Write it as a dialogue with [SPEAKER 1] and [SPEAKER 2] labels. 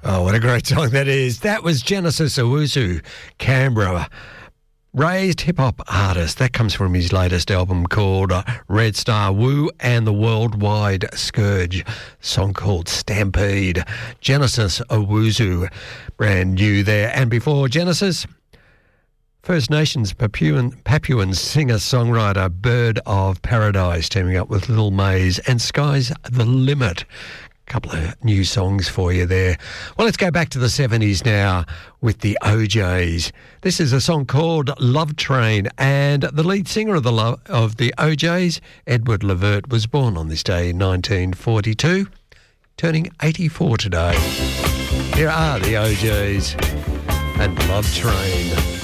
[SPEAKER 1] Oh, what a great song that is. That was Genesis Owusu, Canberra. Raised hip-hop artist. That comes from his latest album called Red Star Woo and the Worldwide Scourge. Song called Stampede. Genesis Owusu, brand new there. And before Genesis, First Nations Papuan singer-songwriter Bird of Paradise teaming up with Lil Maze and Sky's the Limit. Couple of new songs for you there. Well, let's go back to the 70s now with the OJs. This is a song called Love Train, and the lead singer of the OJs, Edward Levert, was born on this day in 1942, turning 84 today. Here are the OJs and Love Train.